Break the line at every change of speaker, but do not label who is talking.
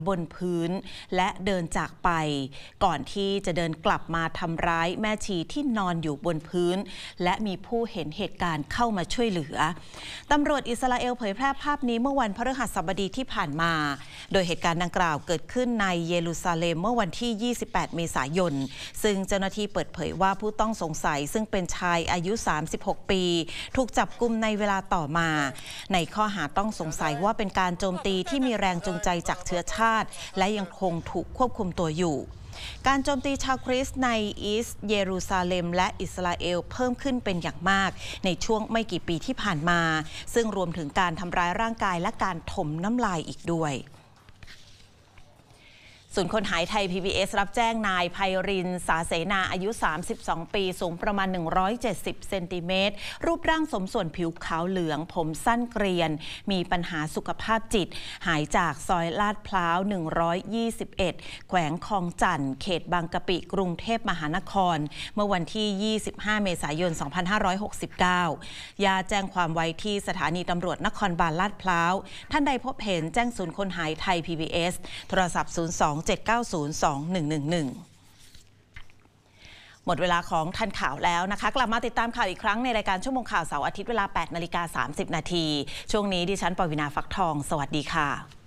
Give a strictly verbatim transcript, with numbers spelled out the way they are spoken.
บนพื้นและเดินจากไปก่อนที่จะเดินกลับมาทำร้ายแม่ชีที่นอนอยู่บนพื้นและมีผู้เห็นเหตุการณ์เข้ามาช่วยเหลือตำรวจอิสราเอลเผยแพร่ภาพนี้เมื่อวันพฤหัสบดีที่ผ่านมาโดยเหตุการณ์ดังกล่าวเกิดขึ้นในเยรูซาเล็มเมื่อวันที่ยี่สิบแปดเมษายนซึ่งเจ้าหน้าที่เปิดเผยว่าผู้ต้องสงสัยซึ่งเป็นชายอายุสามสิบหกปีถูกจับกุมในเวลาต่อมาในข้อหาต้องสงสัยว่าเป็นการโจมตีที่มีแรงจูงใจจากเชื้อชาติและยังคงถูกควบคุมตัวอยู่การโจมตีชาวคริสต์ในอีสต์เยรูซาเล็มและอิสราเอลเพิ่มขึ้นเป็นอย่างมากในช่วงไม่กี่ปีที่ผ่านมาซึ่งรวมถึงการทำร้ายร่างกายและการถมน้ำลายอีกด้วยศูนย์คนหายไทย พี บี เอส รับแจ้งนายไพรินทร์สาเสนาอายุสามสิบสองปีสูงประมาณหนึ่งร้อยเจ็ดสิบเซนติเมตรรูปร่างสมส่วนผิวขาวเหลืองผมสั้นเกรียนมีปัญหาสุขภาพจิตหายจากซอยลาดพร้าวหนึ่งร้อยยี่สิบเอ็ดแขวงคลองจันทน์เขตบางกะปิกรุงเทพมหานครเมื่อวันที่ยี่สิบห้าเมษายนสองพันห้าร้อยหกสิบเก้าญาติแจ้งความไว้ที่สถานีตำรวจนครบาลลาดพร้าวท่านใดพบเห็นแจ้งศูนย์คนหายไทย พี บี เอส โทรศัพท์ศูนย์ สอง เจ็ด เก้า ศูนย์ สอง หนึ่ง หนึ่ง หนึ่งหมดเวลาของทันข่าวแล้วนะคะกลับมาติดตามข่าวอีกครั้งในรายการชั่วโมงข่าวเสาร์อาทิตย์เวลา แปดนาฬิกาสามสิบนาทีช่วงนี้ดิฉันปวินาฟักทองสวัสดีค่ะ